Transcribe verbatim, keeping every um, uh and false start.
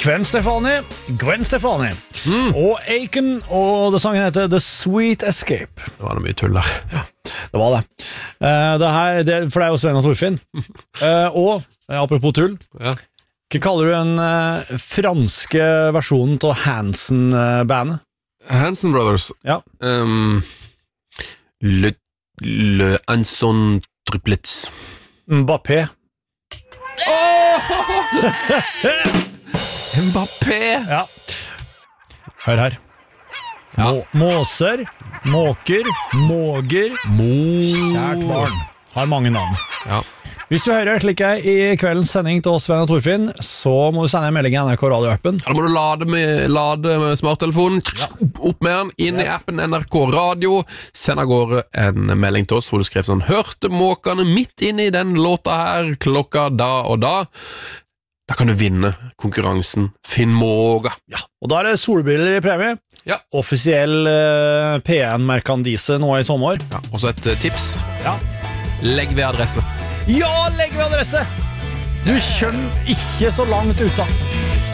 Gwen Stefani, Gwen Stefani mm. og Aiken, og det sangen heter The Sweet Escape. Det var det mye tull der. Ja, det var det. Uh, det, her, det For det er jo Sven og Torfinn. uh, Og, uh, apropos tull, ja. Hva kaller du den uh, franske versjonen til Hansen-bandet? Hansen Brothers? Ja. Um, le, le Anson Triplets. Mbappé. Oh! Mbappé. Ja. Hør her. Ja. Må, måser, måker, måger, Mor. Kjært barn har mange navn. Ja. Hvis du hører slik jeg i kveldens sending til oss, Sven og Torfinn, så må du sende en melding i N R K Radio-appen. Ja, da må du lade med, lade med smarttelefonen, ja. Opp med den, inn ja. I appen N R K Radio, send av gårde en melding til oss hvor du skrev sånn: hørte måkene midt inn i den låta her, klokka da og da. Da kan du vinne konkurransen Finn Måga. Ja, og da er det solbriller i premie. Ja. Offisiell uh, P N-merkandise nå i sommer. Ja, og så et uh, tips. Ja. Legg ved adresse. Ja, legg ved adresse! Du skjønner ikke så langt ut da.